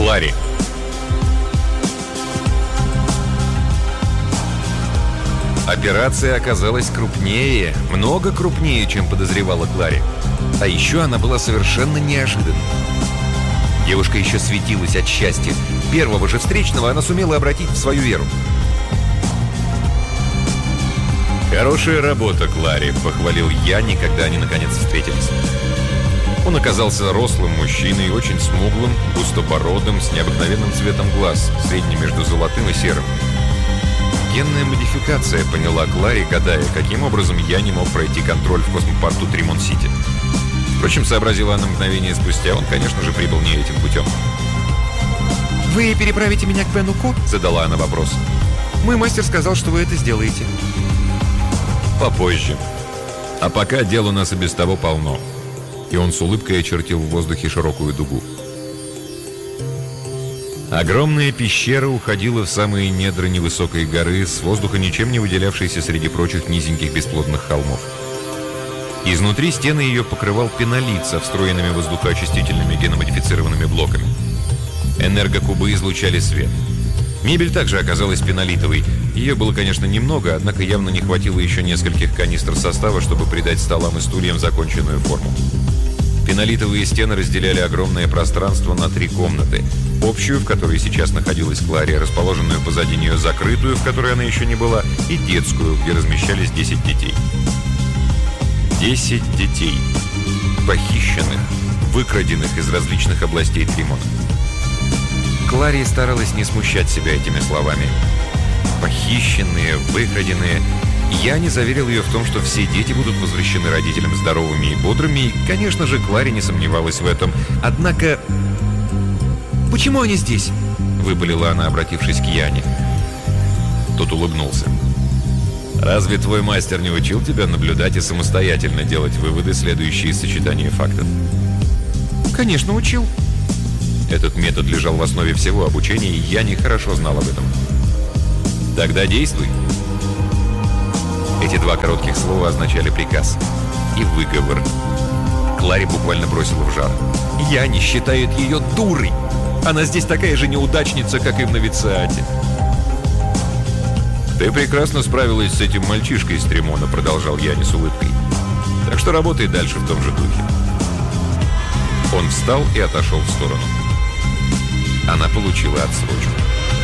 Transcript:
Клари. Операция оказалась крупнее, много крупнее, чем подозревала Клари. А еще она была совершенно неожиданной. Девушка еще светилась от счастья. Первого же встречного она сумела обратить в свою веру. «Хорошая работа, Клари», — похвалил Яни, когда они наконец встретились. Он оказался рослым мужчиной, очень смуглым, густобородым, с необыкновенным цветом глаз, средним между золотым и серым. Генная модификация, поняла Клари, гадая, каким образом я не мог пройти контроль в космопорту Тримон-Сити. Впрочем, сообразила она мгновение спустя, он, конечно же, прибыл не этим путем. «Вы переправите меня к Бену Ко?» — задала она вопрос. «Мой мастер сказал, что вы это сделаете». «Попозже. А пока дел у нас и без того полно». И он с улыбкой очертил в воздухе широкую дугу. Огромная пещера уходила в самые недра невысокой горы, с воздуха ничем не выделявшейся среди прочих низеньких бесплодных холмов. Изнутри стены ее покрывал пенолит со встроенными воздухоочистительными геномодифицированными блоками. Энергокубы излучали свет. Мебель также оказалась пенолитовой. Ее было, конечно, немного, однако явно не хватило еще нескольких канистр состава, чтобы придать столам и стульям законченную форму. Пенолитовые стены разделяли огромное пространство на 3 комнаты. Общую, в которой сейчас находилась Клари, расположенную позади нее закрытую, в которой она еще не была, и детскую, где размещались 10 детей. 10 детей. Похищенных, выкраденных из различных областей Тримона. Клари старалась не смущать себя этими словами. Похищенные, выкраденные. Я не заверил ее в том, что все дети будут возвращены родителям здоровыми и бодрыми, и, конечно же, Клари не сомневалась в этом. Однако... «Почему они здесь?» — выпалила она, обратившись к Яне. Тот улыбнулся. «Разве твой мастер не учил тебя наблюдать и самостоятельно делать выводы, следующие из сочетания фактов?» «Конечно, учил». Этот метод лежал в основе всего обучения, и Яни хорошо знал об этом. «Тогда действуй». Эти 2 коротких слова означали приказ и выговор. Клари буквально бросила в жар. Яни считает ее дурой. Она здесь такая же неудачница, как и в Новициате. «Ты прекрасно справилась с этим мальчишкой из Тримона», — продолжал Яни с улыбкой. «Так что работай дальше в том же духе». Он встал и отошел в сторону. Она получила отсрочку.